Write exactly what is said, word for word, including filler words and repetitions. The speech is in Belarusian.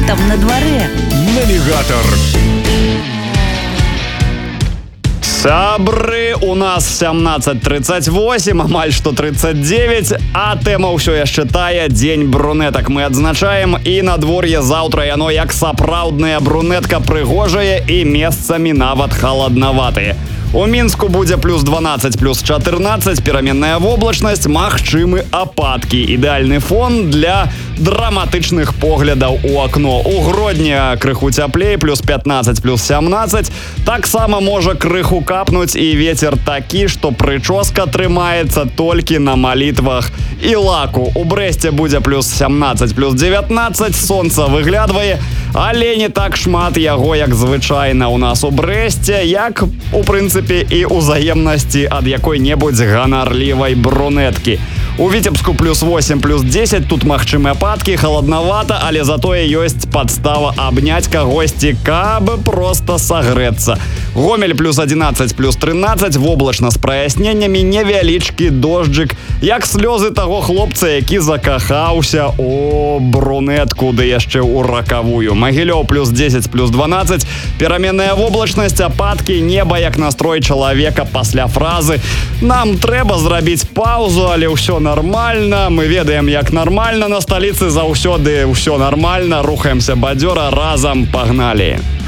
там на дворе? Навигатор. Сябры, у нас семнадцать тридцать восемь, амаль што тридцать девять, а тэма ўсё яшчэ тая, дзень брунетак мы адзначаем, і надвор'е заўтра яно як сапраўдная брунетка прыгожае і месцамі нават халаднаватыя. У Мінску будзе плюс дванаццаць, плюс чатырнаццаць, пераменная воблачнасць, магчымы ападкі. Ідэальны фон для драматычных поглядаў у акно. У Гродні крыху цяплей, плюс пятнаццаць, плюс сямнаццаць. Таксама можа крыху капнуць і вецер такі, што прычоска трымаецца толькі на малітвах і лаку. У Брэсце будзе плюс сямнаццаць, плюс дзевятнаццаць, сонца выглядвае, але не так шмат яго, як звычайна у нас у Брэсце, як, у прынцыпе, і ўзаемнасці ад якой-небудзь ганарлівай брунеткі. У Віцебску плюс восемь, плюс десять, тут магчымы ападкі, халаднавата, але затое ёсць падстава абняць кагосьці, каб проста сагрэцца. Гомель плюс одиннадцать, плюс тринадцать, воблачна з праясненнямі, невялічкі дожджык, як слёзы таго хлопца, які закахаўся у брунетку, ды яшчэ ў ракавую. Магілёў плюс десять, плюс дванаццаць, пераменная воблачнасць, ападкі, неба як настрой чалавека пасля фразы «Нам трэба зрабіць паузу, але ўсё нормально, мы ведаем, як нормально на сталіцы, заўсёды ўсё нормально, рухаемся бадзёра, разам пагналі».